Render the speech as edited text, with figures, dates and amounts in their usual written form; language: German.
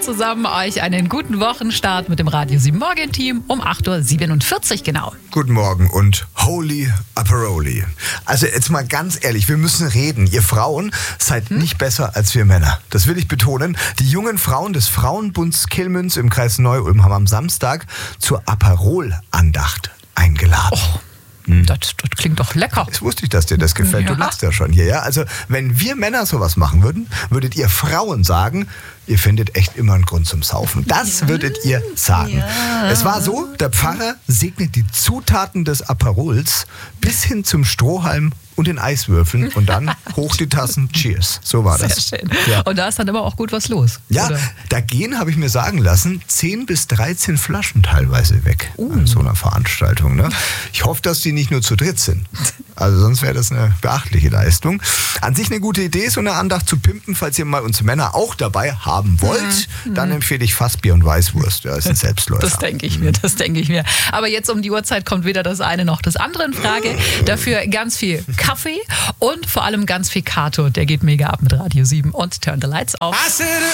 zusammen euch einen guten Wochenstart mit dem Radio 7 Morgen-Team um 8.47 Uhr genau. Guten Morgen und Holy Aperoli. Also jetzt mal ganz ehrlich, wir müssen reden. Ihr Frauen seid nicht besser als wir Männer. Das will ich betonen. Die jungen Frauen des Frauenbunds Killmünz im Kreis Neu-Ulm haben am Samstag zur Aperol-Andacht eingeladen. Oh. Das klingt doch lecker. Jetzt wusste ich, dass dir das gefällt. Ja. Du lachst ja schon hier, ja? Also, wenn wir Männer sowas machen würden, würdet ihr Frauen sagen, ihr findet echt immer einen Grund zum Saufen. Das würdet ihr sagen. Ja. Es war so, der Pfarrer segnet die Zutaten des Aperols bis hin zum Strohhalm und den Eiswürfeln und dann hoch die Tassen. Cheers. So war das. Sehr schön. Ja. Und da ist dann immer auch gut was los. Ja, oder? Da gehen, habe ich mir sagen lassen, 10 bis 13 Flaschen teilweise weg an so einer Veranstaltung. Ne? Ich hoffe, dass die nicht nur zu dritt sind. Also sonst wäre das eine beachtliche Leistung. An sich eine gute Idee, so eine Andacht zu pimpen. Falls ihr mal uns Männer auch dabei haben wollt, dann empfehle ich Fassbier und Weißwurst. Ja, ist ein Selbstläufer. Das denke ich mir. Aber jetzt um die Uhrzeit kommt weder das eine noch das andere in Frage. Dafür ganz viel Kaffee und vor allem ganz viel Kato. Der geht mega ab mit Radio 7 und Turn the Lights Off.